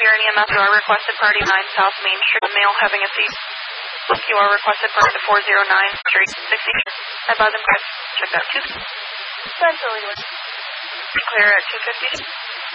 you're an EMS, you are requested priority 9 South Main Street, male having a seat. You are requested priority 409 Street 60. Advise him, check that 2. Centrally, Clear at 250.